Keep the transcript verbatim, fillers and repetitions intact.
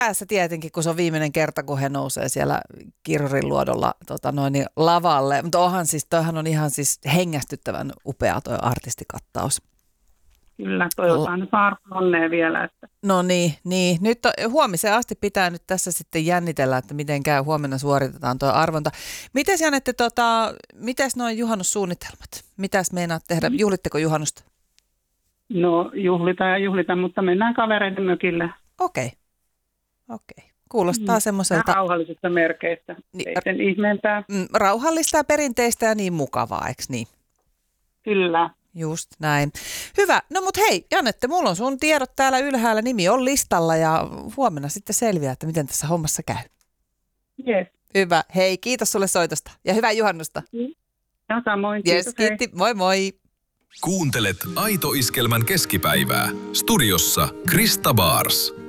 Päässä tietenkin, kun se on viimeinen kerta, kun he nousee siellä Kirjurin luodolla tota noin, niin lavalle. Mutta onhan siis, toihan on ihan siis hengästyttävän upea toi artistikattaus. Kyllä, toivotaan nyt onnea vielä. Että. No niin, niin. Nyt on, huomiseen asti pitää nyt tässä sitten jännitellä, että miten käy. Huomenna suoritetaan tuo arvonta. Mites Janette, tota, mites noin juhannussuunnitelmat? Mitäs meinaat tehdä? Juhlitteko juhannusta? No juhlita ja juhlita, mutta mennään kavereiden mökille. Okei, okay. okei. Okay. Kuulostaa mm. semmoiselta... Rauhallisista merkeistä, niin, ei sen ihmeempää. Mm, rauhallista ja perinteistä ja niin mukavaa, eikö niin? Kyllä. Just näin. Hyvä. No mut hei, Janette, mulla on sun tiedot täällä ylhäällä, nimi on listalla ja huomenna sitten selviää, että miten tässä hommassa käy. Yes. Hyvä. Hei, kiitos sulle soitosta ja hyvää juhannusta. Ja samoin. Yes, kiitos. kiitti. Moi moi. Kuuntelet Aito Iskelmän keskipäivää. Studiossa Krista Baars.